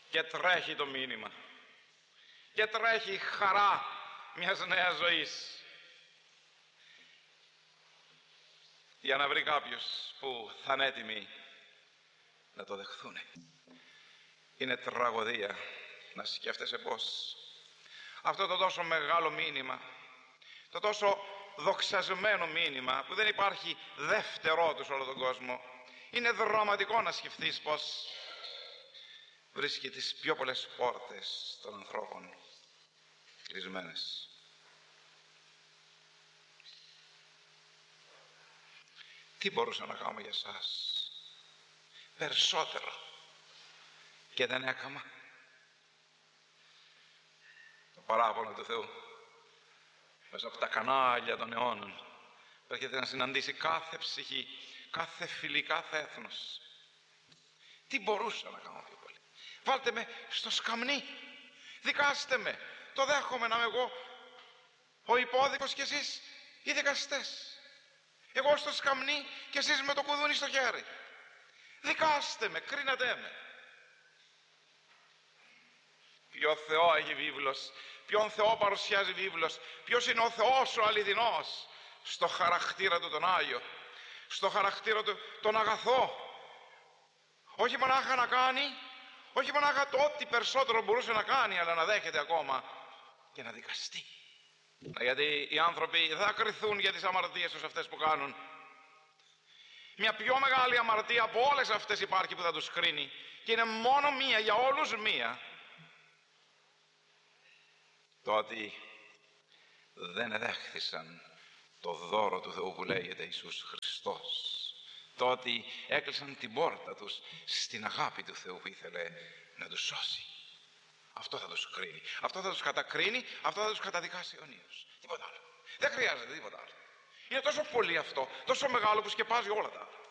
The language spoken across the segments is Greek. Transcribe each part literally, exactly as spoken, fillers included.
Και τρέχει το μήνυμα. Και τρέχει η χαρά μιας νέας ζωής. Για να βρει κάποιος που θα είναι έτοιμοι να το δεχθούν. Είναι τραγωδία να σκέφτεσαι πως αυτό το τόσο μεγάλο μήνυμα, το τόσο δοξασμένο μήνυμα που δεν υπάρχει δεύτερό του σε όλο τον κόσμο, είναι δραματικό να σκεφτείς πως βρίσκει τις πιο πολλές πόρτες των ανθρώπων κλεισμένες. Τι μπορούσα να κάνω για σας περισσότερο και δεν έκαμα? Το παράπονο του Θεού μέσα από τα κανάλια των αιώνων έρχεται να συναντήσει κάθε ψυχή, κάθε φυλή, κάθε έθνος. Τι μπορούσα να κάνω πιο πολύ? Βάλτε με στο σκαμνί, δικάστε με, το δέχομαι να είμαι εγώ ο υπόδικος και εσείς οι δικαστές. Εγώ στο σκαμνί και εσείς με το κουδούνι στο χέρι. Δικάστε με, κρίνατε με. Ποιο Θεό έχει βίβλος, ποιον Θεό παρουσιάζει βίβλος, ποιος είναι ο Θεός ο αληθινός? Στο χαρακτήρα του τον Άγιο, στο χαρακτήρα του τον αγαθό. Όχι μονάχα να κάνει, όχι μονάχα το ό,τι περισσότερο μπορούσε να κάνει, αλλά να δέχεται ακόμα και να δικαστεί. Γιατί οι άνθρωποι δεν θα κριθούν για τις αμαρτίες τους αυτές που κάνουν. Μια πιο μεγάλη αμαρτία από όλες αυτές υπάρχει που θα τους κρίνει, και είναι μόνο μία, για όλους μία. Το ότι δεν εδέχθησαν το δώρο του Θεού που λέγεται Ιησούς Χριστός. Το ότι έκλεισαν την πόρτα τους στην αγάπη του Θεού που ήθελε να τους σώσει. Αυτό θα τους κρίνει, αυτό θα τους κατακρίνει, αυτό θα τους καταδικάσει αιωνίως. Τίποτα άλλο. Δεν χρειάζεται τίποτα άλλο. Είναι τόσο πολύ αυτό, τόσο μεγάλο που σκεπάζει όλα τα άλλα.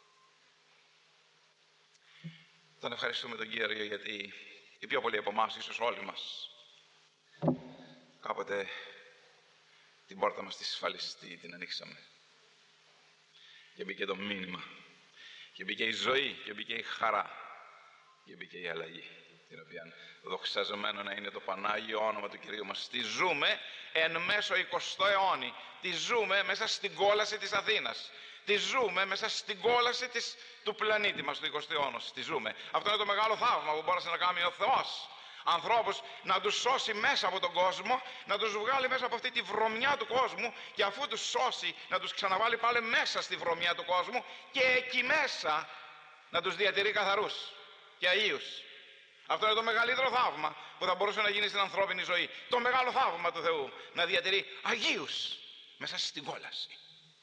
Τον ευχαριστούμε τον Κύριο, γιατί οι πιο πολλοί από εμάς, ίσως όλοι μας, κάποτε την πόρτα μας τη σφαλιστή την ανοίξαμε και μπήκε το μήνυμα, και μπήκε η ζωή, και μπήκε η χαρά, και μπήκε η αλλαγή, την οποία δοξαζομένο να είναι το Πανάγιο όνομα του Κυρίου μας. Τη ζούμε εν μέσω εικοστό αιώνη, τη ζούμε μέσα στην κόλαση της Αθήνας, τη ζούμε μέσα στην κόλαση της, του πλανήτη μας, του εικοστού αιώνος. Τη ζούμε. Αυτό είναι το μεγάλο θαύμα που μπόρεσε να κάνει ο Θεός. Ανθρώπους να τους σώσει μέσα από τον κόσμο, να τους βγάλει μέσα από αυτή τη βρωμιά του κόσμου, και αφού τους σώσει να τους ξαναβάλει πάλι μέσα στη βρωμιά του κόσμου, και εκεί μέσα να τους διατηρεί καθαρούς και αγίους. Αυτό είναι το μεγαλύτερο θαύμα που θα μπορούσε να γίνει στην ανθρώπινη ζωή. Το μεγάλο θαύμα του Θεού, να διατηρεί αγίους μέσα στην κόλαση.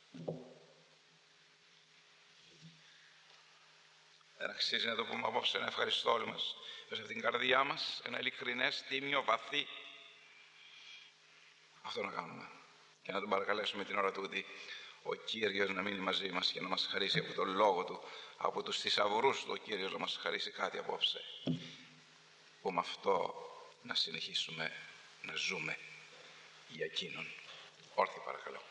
Δεν αξίζει να το πούμε απόψε ένα ευχαριστώ όλοι μας μέσα από την καρδιά μας, ένα ειλικρινές, τίμιο, βαθύ. Αυτό να κάνουμε, και να τον παρακαλέσουμε την ώρα τούτη ο Κύριος να μείνει μαζί μας και να μας χαρίσει από τον Λόγο Του, από τους θησαυρούς του, ο Κύριος να μας χαρίσει κάτι απόψε, που με αυτό να συνεχίσουμε να ζούμε για Εκείνον. Όρθιοι παρακαλώ.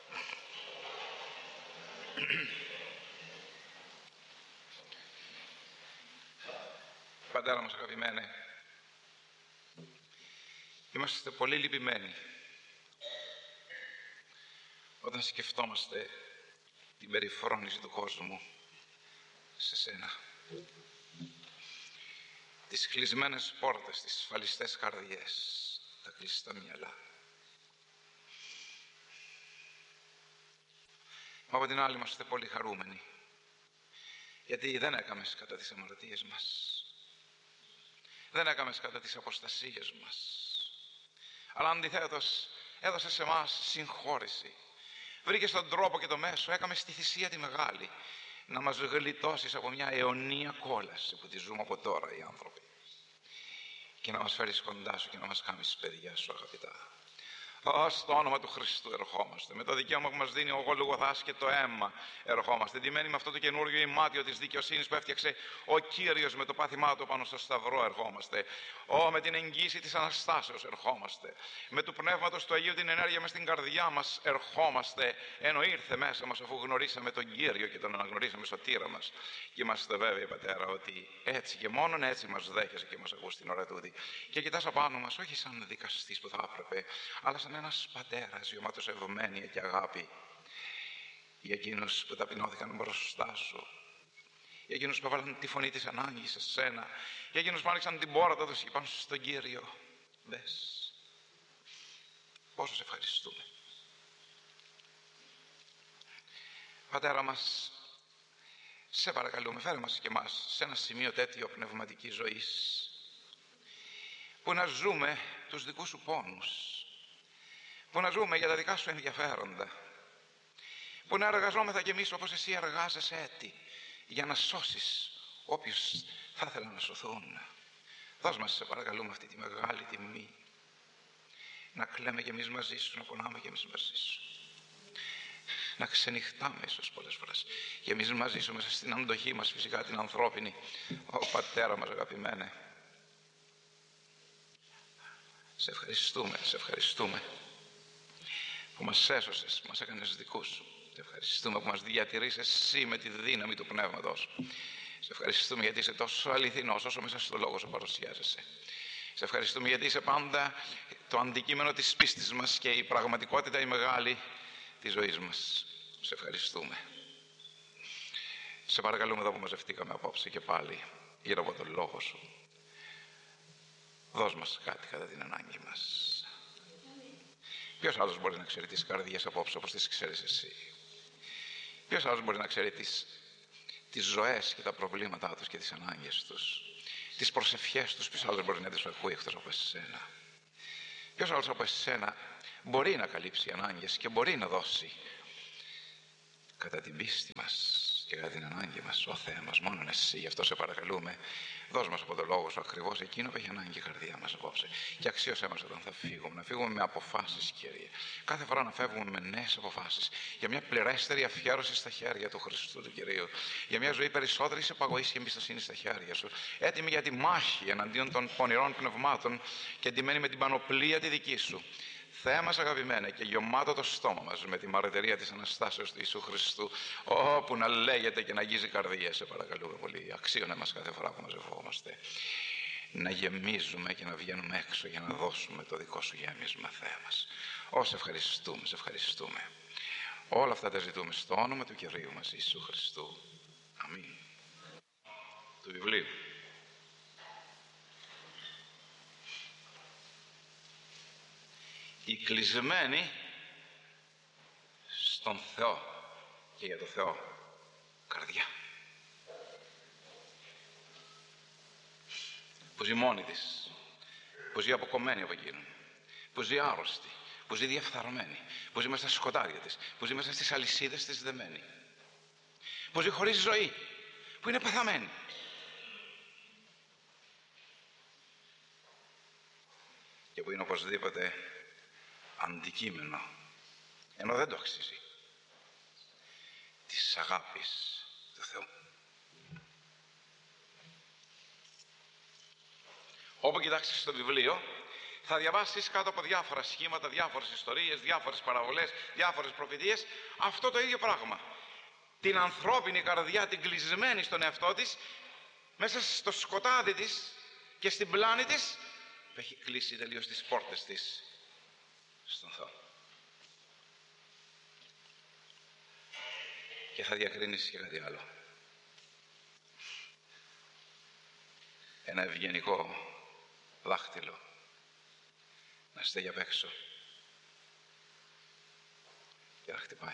Πατέρα μας αγαπημένε, είμαστε πολύ λυπημένοι όταν σκεφτόμαστε την περιφρόνηση του κόσμου σε σένα. Τις κλεισμένες πόρτες, τις ασφαλιστές καρδιές, τα κλειστά μυαλά. Μα από την άλλη είμαστε πολύ χαρούμενοι, γιατί δεν έκαμες κατά τις αμαρτίες μας, δεν έκαμες κατά τις αποστασίες μας, αλλά αντιθέτως έδωσες σε εμάς συγχώρηση. Βρήκες τον τρόπο και το μέσο, έκαμες τη θυσία τη μεγάλη, να μας γλιτώσεις από μια αιωνία κόλαση που τη ζούμε από τώρα οι άνθρωποι, και να μας φέρεις κοντά σου και να μας κάνεις παιδιά σου αγαπητά. Ω, στο όνομα του Χριστού ερχόμαστε. Με το δικαίωμα που μας δίνει ο Γολγοθάς και το αίμα ερχόμαστε. Ντυμένοι με αυτό το καινούριο ημάτιο της δικαιοσύνης που έφτιαξε ο Κύριος με το πάθημά του πάνω στο σταυρό ερχόμαστε. Ω, με την εγγύηση της Αναστάσεως ερχόμαστε. Με του Πνεύματος του Αγίου την ενέργεια μες στην καρδιά μας ερχόμαστε. Ενώ ήρθε μέσα μας αφού γνωρίσαμε τον Κύριο και τον αναγνωρίσαμε σωτήρα μας. Και είμαστε βέβαιοι, Πατέρα, ότι έτσι και μόνον έτσι μας δέχεσαι και μας ακούς την ώρα τούτη. Και κοιτάς απάνω μας, όχι σαν δικαστής που θα έπρεπε, αλλά σαν ένας πατέρας γεμάτος ευωμένεια και αγάπη για εκείνους που ταπεινώθηκαν μπροστά σου, για εκείνους που έβαλαν τη φωνή της ανάγκης σε σένα, για εκείνους που άνοιξαν την πόρτα τους και πάνω στον Κύριο. Δες πόσο σε ευχαριστούμε. Πατέρα μας, σε παρακαλούμε, φέρε μας και εμάς σε ένα σημείο τέτοιο πνευματικής ζωής, που να ζούμε τους δικούς σου πόνους, που να ζούμε για τα δικά σου ενδιαφέροντα, που να εργαζόμεθα κι εμείς όπως εσύ εργάζεσαι έτη, για να σώσεις όποιους θα ήθελαν να σωθούν. Δώσ' μας, σε παρακαλούμε, αυτή τη μεγάλη τιμή, να κλαίμε κι εμείς μαζί σου, να πονάμε κι εμείς μαζί σου, να ξενυχτάμε ίσως πολλές φορές κι εμείς μαζί σου μέσα στην αντοχή μας, φυσικά την ανθρώπινη. Ω Πατέρα μας αγαπημένε, σε ευχαριστούμε, σε ευχαριστούμε που μας έσωσες, μας έκανες δικούς σου. Σε ευχαριστούμε που μας διατηρείς εσύ με τη δύναμη του Πνεύματος. Σε ευχαριστούμε γιατί είσαι τόσο αληθινός όσο μέσα στο λόγο σου παρουσιάζεσαι. Σε ευχαριστούμε γιατί είσαι πάντα το αντικείμενο της πίστης μας και η πραγματικότητα η μεγάλη της ζωής μας. Σε ευχαριστούμε. Σε παρακαλούμε εδώ που μαζευτήκαμε απόψε και πάλι γύρω από τον λόγο σου. Δώσ' μας κάτι κατά την ανάγκη μας. Ποιος άλλος μπορεί να ξέρει τις καρδιές απόψε όπως τις ξέρεις εσύ? Ποιος άλλος μπορεί να ξέρει τις, τις ζωές και τα προβλήματά τους και τις ανάγκες τους, τις προσευχές τους? Ποιος άλλος μπορεί να τις ακούει εκτός από εσένα? Ποιος άλλος από εσένα μπορεί να καλύψει ανάγκες και μπορεί να δώσει κατά την πίστη μας και κατά την ανάγκη μας? Ο Θεέ μας, μόνον εσύ. Γι' αυτό σε παρακαλούμε, δώσ' μας από το λόγο σου ακριβώς εκείνο που έχει ανάγκη η καρδιά μας απόψε. Και αξίωσέ μας όταν θα φύγουμε, να φύγουμε με αποφάσεις, Κύριε. Κάθε φορά να φεύγουμε με νέες αποφάσεις για μια πληρέστερη αφιέρωση στα χέρια του Χριστού του Κυρίου. Για μια ζωή περισσότερης επαγωγής και εμπιστοσύνη στα χέρια σου. Έτοιμη για τη μάχη εναντίον των πονηρών πνευμάτων και εντυμένη με την πανοπλία τη δική σου. Θεέ μας αγαπημένε, και γεμάτο το στόμα μας με τη μαρτυρία της Αναστάσεως του Ιησού Χριστού, όπου να λέγεται και να αγγίζει καρδιές, σε παρακαλούμε πολύ. Αξίωνε μας κάθε φορά που μαζευόμαστε, να γεμίζουμε και να βγαίνουμε έξω για να δώσουμε το δικό σου γέμισμα, Θεέ μας. Ω, σε ευχαριστούμε, σε ευχαριστούμε. Όλα αυτά τα ζητούμε στο όνομα του Κυρίου μας Ιησού Χριστού. Αμήν. Του βιβλίου. Οι κλεισμένοι στον Θεό και για το Θεό καρδιά, που ζει μόνη της, που ζει αποκομμένη από εκείνον, που ζει άρρωστη, που ζει διαφθαρμένη, που ζει μέσα στα σκοτάδια της, που ζει μέσα στις αλυσίδες της δεμένη, που ζει χωρίς ζωή, που είναι πεθαμένη. Και που είναι οπωσδήποτε αντικείμενο, ενώ δεν το αξίζει, της αγάπης του Θεού. Όπου κοιτάξεις στο βιβλίο, θα διαβάσεις κάτω από διάφορα σχήματα, διάφορες ιστορίες, διάφορες παραβολές, διάφορες προφητείες, αυτό το ίδιο πράγμα. Την ανθρώπινη καρδιά, την κλεισμένη στον εαυτό της, μέσα στο σκοτάδι της και στην πλάνη της, που έχει κλείσει τελείως τις πόρτες της στον Θεό. Και θα διακρίνεις και κάτι άλλο. Ένα ευγενικό δάχτυλο να στέγει απ' έξω και να χτυπάει.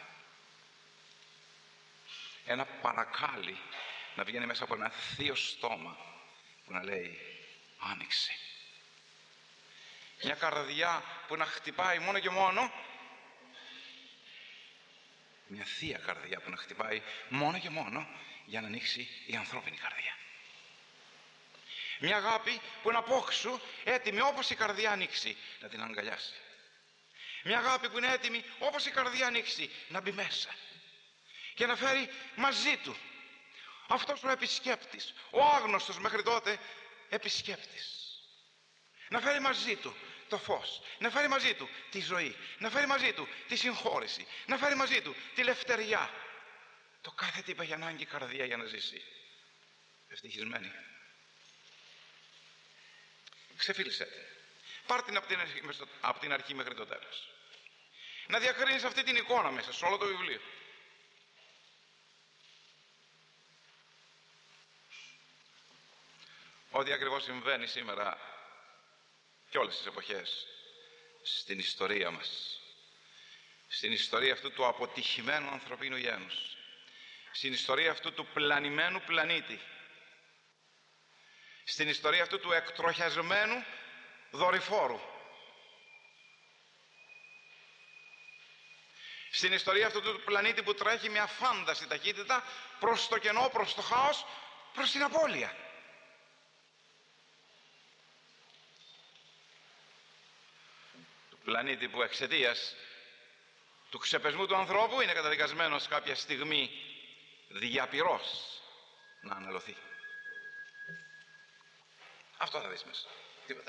Ένα παρακάλι να βγαίνει μέσα από ένα θείο στόμα που να λέει άνοιξε. Μια καρδιά που να χτυπάει μόνο και μόνο, μια θεία καρδιά που να χτυπάει μόνο και μόνο για να ανοίξει η ανθρώπινη καρδιά. Μια αγάπη που είναι απόξου έτοιμη όπως η καρδιά ανοίξει να την αγκαλιάσει. Μια αγάπη που είναι έτοιμη, όπως η καρδιά ανοίξει, να μπει μέσα και να φέρει μαζί του αυτός ο επισκέπτης, ο άγνωστος μέχρι τότε επισκέπτης, να φέρει μαζί του το φως, να φέρει μαζί του τη ζωή, να φέρει μαζί του τη συγχώρεση, να φέρει μαζί του τη λευτεριά, το κάθε τι έχει ανάγκη η καρδιά για να ζήσει ευτυχισμένη. Ξεφίλησέ την, πάρ' την από την, αρχή, από την αρχή μέχρι το τέλος, να διακρίνεις αυτή την εικόνα μέσα σε όλο το βιβλίο. Ό,τι ακριβώς συμβαίνει σήμερα και όλες τις εποχές στην ιστορία μας, στην ιστορία αυτού του αποτυχημένου ανθρωπίνου γένους, στην ιστορία αυτού του πλανημένου πλανήτη, στην ιστορία αυτού του εκτροχιασμένου δορυφόρου, στην ιστορία αυτού του πλανήτη που τρέχει με αφάνταστη ταχύτητα προς το κενό, προς το χάος, προς την απώλεια. Του πλανήτη που εξαιτίας του ξεπεσμού του ανθρώπου είναι καταδικασμένος κάποια στιγμή διαπυρός να αναλωθεί. Αυτό θα δεις μέσα, τίποτα.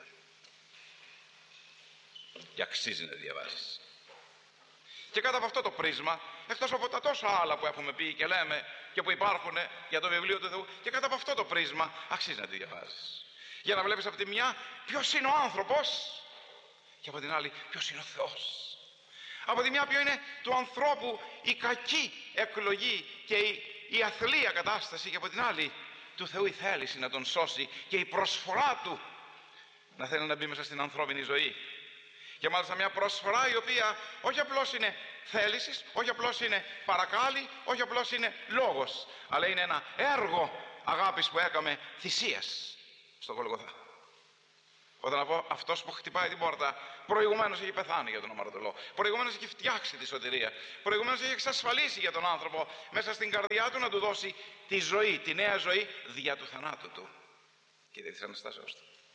Και αξίζει να διαβάζεις. Και κάτω από αυτό το πρίσμα, εκτός από τα τόσα άλλα που έχουμε πει και λέμε και που υπάρχουν για το βιβλίο του Θεού, και κάτω από αυτό το πρίσμα αξίζει να τη διαβάζεις. Για να βλέπεις από τη μια ποιος είναι ο άνθρωπος και από την άλλη ποιος είναι ο Θεός. Από τη μια ποιο είναι του ανθρώπου η κακή εκλογή και η, η αθλία κατάσταση, και από την άλλη του Θεού η θέληση να τον σώσει και η προσφορά του να θέλει να μπει μέσα στην ανθρώπινη ζωή. Και μάλιστα μια προσφορά η οποία όχι απλώς είναι θέλησης, όχι απλώς είναι παρακάλη, όχι απλώς είναι λόγος, αλλά είναι ένα έργο αγάπης που έκαμε θυσίας στο Γολγοθά. Όταν από αυτός που χτυπάει την πόρτα προηγουμένως έχει πεθάνει για τον αμαρτωλό, προηγουμένως έχει φτιάξει τη σωτηρία, προηγουμένως έχει εξασφαλίσει για τον άνθρωπο μέσα στην καρδιά του να του δώσει τη ζωή, τη νέα ζωή δια του θανάτου του και δια της Αναστάσεως του.